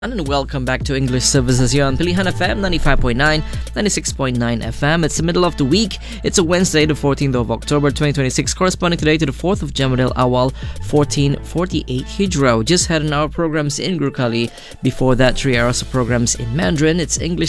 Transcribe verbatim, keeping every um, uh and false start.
And welcome back to English Services here on Pilihan F M ninety-five point nine, ninety-six point nine F M. It's the middle of the week. It's a Wednesday, the fourteenth of October twenty twenty-six, corresponding today to the fourth of Jamadil Awal fourteen forty-eight Hijrah. Just had an hour programs in Gurkhali. Before that, three hours of programs in Mandarin. It's English